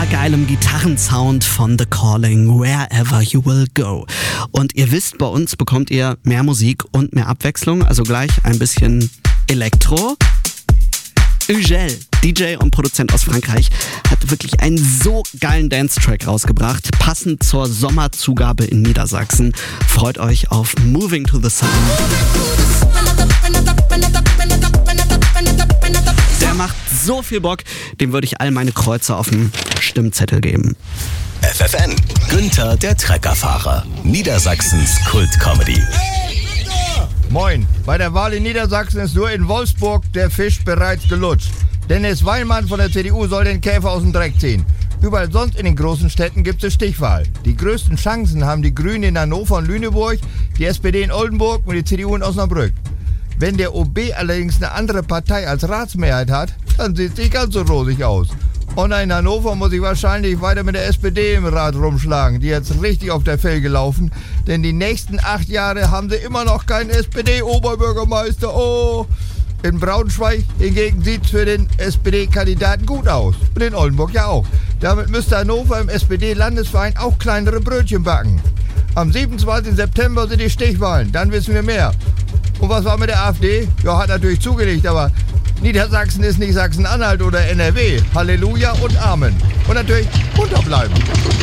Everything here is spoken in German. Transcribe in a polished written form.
mega geilem Gitarrensound von The Calling, Wherever You Will Go. Und ihr wisst, bei uns bekommt ihr mehr Musik und mehr Abwechslung, also gleich ein bisschen Elektro. Ugel, DJ und Produzent aus Frankreich, hat wirklich einen so geilen Dance-Track rausgebracht, passend zur Sommerzugabe in Niedersachsen. Freut euch auf Moving to the Sun. Der macht so viel Bock, dem würde ich all meine Kreuze auf dem Stimmzettel geben. FFN, Günther der Treckerfahrer, Niedersachsens Kult-Comedy. Moin, bei der Wahl in Niedersachsen ist nur in Wolfsburg der Fisch bereits gelutscht. Dennis Weilmann von der CDU soll den Käfer aus dem Dreck ziehen. Überall sonst in den großen Städten gibt es Stichwahl. Die größten Chancen haben die Grünen in Hannover und Lüneburg, die SPD in Oldenburg und die CDU in Osnabrück. Wenn der OB allerdings eine andere Partei als Ratsmehrheit hat, dann sieht es nicht ganz so rosig aus. Und in Hannover muss ich wahrscheinlich weiter mit der SPD im Rat rumschlagen. Die jetzt richtig auf der Felge laufen. Denn die nächsten 8 Jahre haben sie immer noch keinen SPD-Oberbürgermeister. Oh! In Braunschweig hingegen sieht es für den SPD-Kandidaten gut aus. Und in Oldenburg ja auch. Damit müsste Hannover im SPD-Landesverein auch kleinere Brötchen backen. Am 27. September sind die Stichwahlen. Dann wissen wir mehr. Und was war mit der AfD? Ja, hat natürlich zugelegt, aber Niedersachsen ist nicht Sachsen-Anhalt oder NRW. Halleluja und Amen. Und natürlich unterbleiben.